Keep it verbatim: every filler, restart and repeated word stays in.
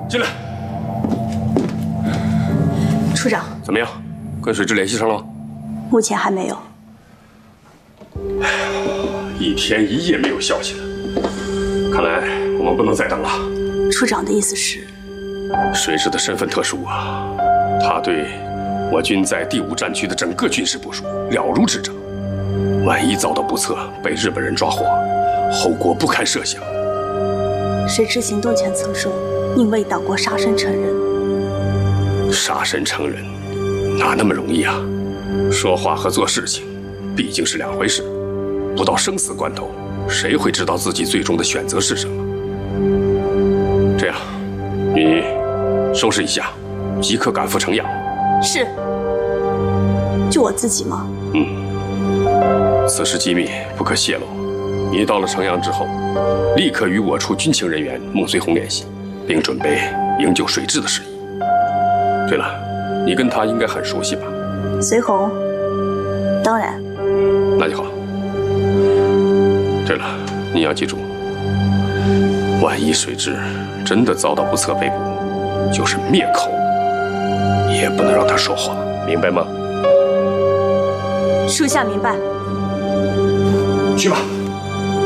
进来。 处长， 怎么样？跟水质联系上了吗？ 目前还没有。 一天一夜没有消息了，看来我们不能再等了。 处长的意思是？ 水质的身份特殊啊，他对我军在第五战区的整个军事部署了如指掌。万一遭到不测，被日本人抓获，后果不堪设想。 水质行动前曾说，宁为党国杀身成仁。 杀身成仁，哪那么容易啊？说话和做事情毕竟是两回事。不到生死关头，谁会知道自己最终的选择是什么？这样，你收拾一下，即刻赶赴城阳。 是。就我自己吗？ 嗯。此事机密，不可泄露。你到了城阳之后，立刻与我处军情人员孟随红联系，并准备营救水质的事宜。对了，你跟他应该很熟悉吧？ 随红，当然。 那就好。对了，你要记住，万一水质真的遭到不测被捕，就是灭口，也不能让他说话，明白吗？ 属下明白。 去吧。